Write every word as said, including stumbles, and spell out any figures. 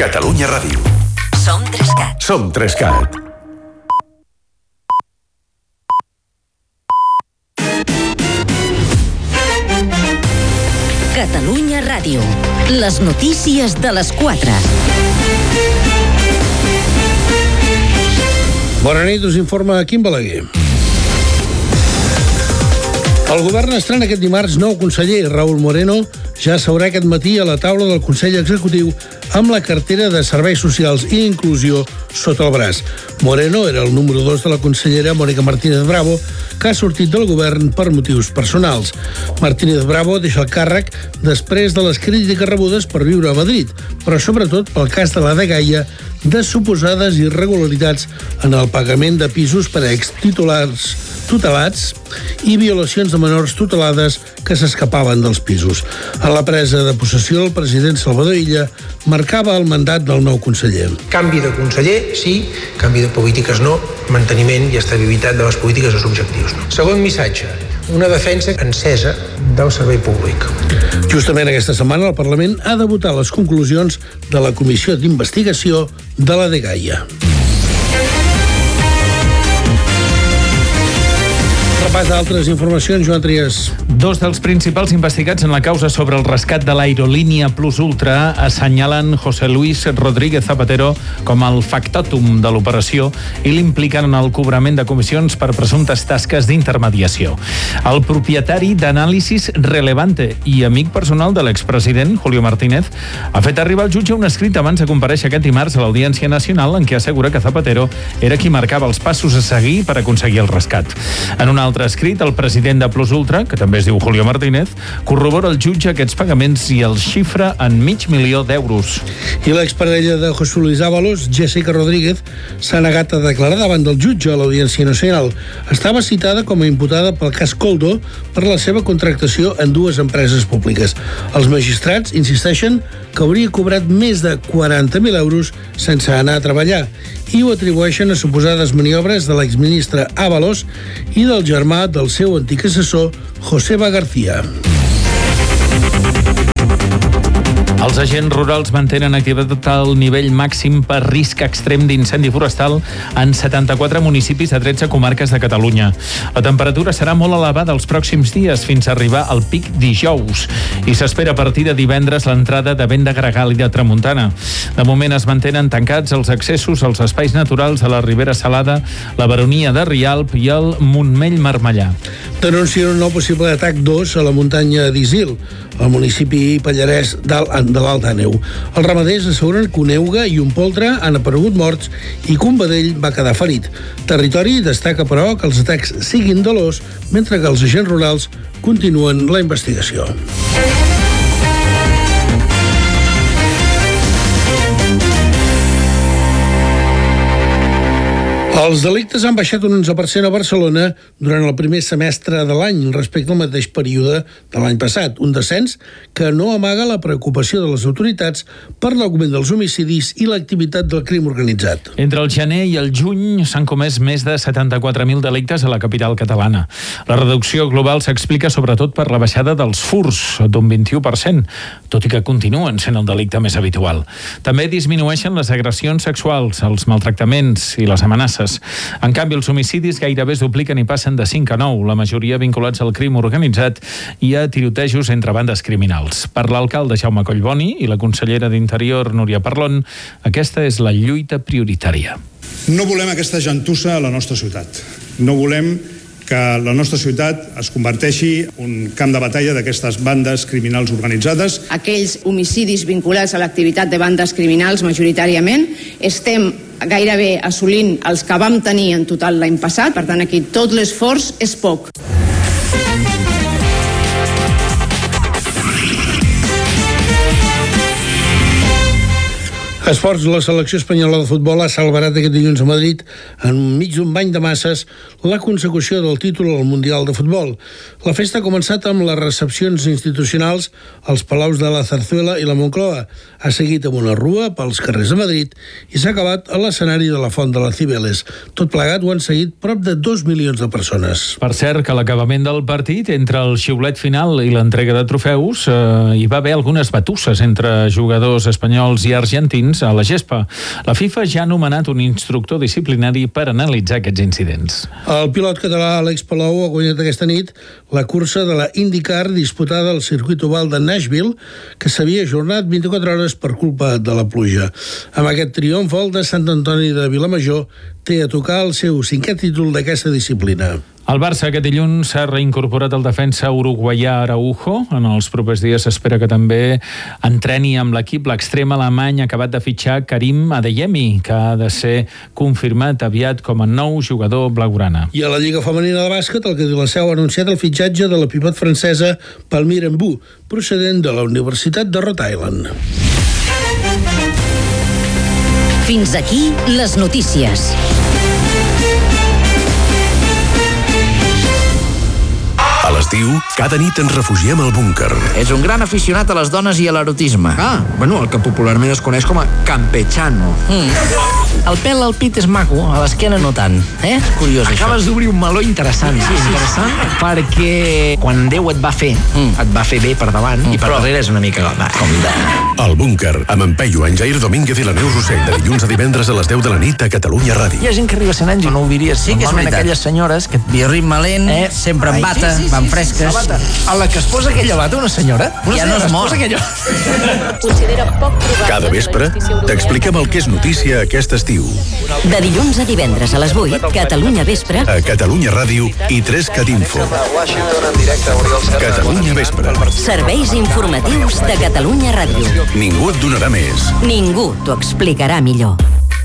Catalunya Ràdio. Som Trescat. Som Trescat. Catalunya Ràdio. Les notícies de les quatre. Bona nit, us informa Quim Balaguer. El govern estrena aquest dimarts nou conseller. Raúl Moreno ja seurà aquest matí a la taula del Consell Executiu amb la cartera de Serveis Socials i Inclusió sota el braç. Moreno era el número dos de la consellera Mónica Martínez Bravo, que ha sortit del govern per motius personals. Martínez Bravo deixa el càrrec després de les crítiques rebudes per viure a Madrid, però sobretot pel cas de la dgaia de suposades irregularitats en el pagament de pisos per a extitulars tutelats i violacions de menors tutelades que s'escapaven dels pisos. En la presa de possessió, el president Salvador Illa marcava el mandat del nou conseller. Canvi de conseller, sí. Canvi de polítiques, no. Manteniment i estabilitat de les polítiques és l'objectiu. Segon missatge, una defensa encesa del servei públic. Justament aquesta setmana el Parlament ha de votar les conclusions de la Comissió d'Investigació de la dgaia. Repàs d'altres informacions, Joan Trias. Dos dels principals investigats en la causa sobre el rescat de l'aerolínia Plus Ultra assenyalen José Luis Rodríguez Zapatero com el factòtum de l'operació i l'impliquen en el cobrament de comissions per presumptes tasques d'intermediació. El propietari d'Anàlisis Relevante i amic personal de l'expresident, Julio Martínez, ha fet arribar al jutge un escrit abans de comparèixer aquest dimarts a l'Audiència Nacional en què assegura que Zapatero era qui marcava els passos a seguir per aconseguir el rescat. En un altre escrit, el president de Plus Ultra, que també es diu Julio Martínez, corrobora al jutge aquests pagaments i els xifra en mig milió d'euros. I l'exparella de José Luis Ábalos, Jessica Rodríguez, s'ha negat a declarar davant del jutge a l'Audiència Nacional. Estava citada com a imputada pel cas Coldo per la seva contractació en dues empreses públiques. Els magistrats insisteixen que hauria cobrat més de quaranta mil euros sense anar a treballar i ho atribueixen a suposades maniobres de l'exministre Ábalos i del germà del seu antic assessor, Joseba García. Els agents rurals mantenen activat el nivell màxim per risc extrem d'incendi forestal en setanta-quatre municipis de tretze comarques de Catalunya. La temperatura serà molt elevada els pròxims dies fins a arribar al pic dijous i s'espera a partir de divendres l'entrada de vent de gregal i de tramuntana. De moment es mantenen tancats els accessos als espais naturals a la Ribera Salada, la Baronia de Rialp i el Montmell-Marmellà. Denuncien un nou possible atac d'ós a la muntanya d'Isil, al municipi pallarès de l'Alt Àneu. Els ramaders asseguren que un euga i un poltre han aparegut morts i que un vedell va quedar ferit. Territori destaca, però, que els atacs siguin de l'ós, mentre que els agents rurals continuen la investigació. Els delictes han baixat un onze per cent a Barcelona durant el primer semestre de l'any respecte al mateix període de l'any passat, un descens que no amaga la preocupació de les autoritats per l'augment dels homicidis i l'activitat del crim organitzat. Entre el gener i el juny s'han comès més de setanta-quatre mil delictes a la capital catalana. La reducció global s'explica sobretot per la baixada dels furts, d'un vint-i-u per cent, tot i que continuen sent el delicte més habitual. També disminueixen les agressions sexuals, els maltractaments i les amenaces. En canvi, els homicidis gairebé es dupliquen i passen de cinc a nou, la majoria vinculats al crim organitzat i a tirotejos entre bandes criminals. Per l'alcalde Jaume Collboni i la consellera d'Interior Núria Parlon, aquesta és la lluita prioritària. No volem aquesta gentussa a la nostra ciutat. No volem que la nostra ciutat es converteixi en un camp de batalla d'aquestes bandes criminals organitzades. Aquells homicidis vinculats a l'activitat de bandes criminals, majoritàriament, estem gairebé assolint els que vam tenir en total l'any passat. Per tant, aquí tot l'esforç és poc. Esports, la selecció espanyola de futbol ha celebrat aquest dilluns a Madrid, enmig d'un bany de masses, la consecució del títol al Mundial de Futbol. La festa ha començat amb les recepcions institucionals als Palaus de la Zarzuela i la Moncloa. Ha seguit amb una rua pels carrers de Madrid i s'ha acabat a l'escenari de la Font de les Cibeles. Tot plegat ho han seguit prop de dos milions de persones. Per cert, que a l'acabament del partit, entre el xiulet final i l'entrega de trofeus, eh, hi va haver algunes batusses entre jugadors espanyols i argentins a la gespa. La FIFA ja ha nomenat un instructor disciplinari per analitzar aquests incidents. El pilot català Àlex Palou ha guanyat aquesta nit la cursa de la IndyCar disputada al circuit oval de Nashville, que s'havia ajornat vint-i-quatre hores per culpa de la pluja. Amb aquest triomf, el de Sant Antoni de Vilamajor té a tocar el seu cinquè títol d'aquesta disciplina. El Barça aquest dilluns s'ha reincorporat el defensa uruguaià Araujo. En els propers dies s'espera que també entreni amb l'equip l'extrem alemany acabat de fitxar Karim Adeyemi, que ha de ser confirmat aviat com a nou jugador blaugrana. I a la Lliga Femenina de Bàsquet, el Cadillac ha anunciat el fitxatge de la pivot francesa Palmira Mbou, procedent de la Universitat de Rhode Island. Fins aquí les notícies. A l'estiu, cada nit ens refugiem al búnquer. És un gran aficionat a les dones i a l'erotisme. Ah, bueno, el que popularment es coneix com a campechano. Mm. El pèl al pit és maco, a l'esquena no tant. Eh? Curiós, això. Acabes d'obrir un meló interessant. Sí, sí, interessant. Perquè quan Déu et va fer, mm. et va fer bé per davant, mm, i per però... darrere és una mica va, com de... El búnquer, amb en Peyu, en Jair Domínguez i la Neus Rossell, de dilluns a divendres a les deu de la nit a Catalunya Ràdio. Hi ha gent que arriba a cent anys i no ho diries. Sí que és veritat. Aquelles senyores que... I ritme lent, eh? sempre en bata, sí, sí, sí, van fresques. Sí, sí, sí. A la que es posa aquella bata, una senyora? Una ja senyora no es mor. Aquella... Considera poc probable. Cada vespre t'expliquem el que és notícia aquest estiu. De dilluns a divendres a les vuit, Catalunya Vespre. A Catalunya Ràdio i tres cat info. Catalunya Vespre. Serveis informatius de Catalunya Ràdio. Ningú et donarà més. Ningú t'ho explicarà millor.